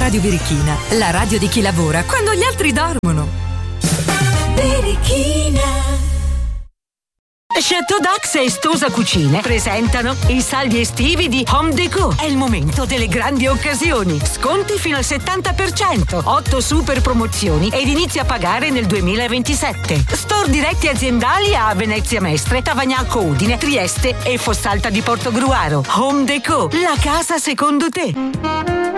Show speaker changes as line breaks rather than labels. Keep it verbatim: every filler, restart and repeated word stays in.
Radio Birichina, la radio di chi lavora quando gli altri dormono. Birichina.
Chateau Dax e Stosa Cucine presentano i saldi estivi di Home Déco. È il momento delle grandi occasioni. Sconti fino al settanta per cento, otto super promozioni ed inizia a pagare nel duemilaventisette. Store diretti aziendali a Venezia Mestre, Tavagnacco Udine, Trieste e Fossalta di Portogruaro. Home Déco, la casa secondo te.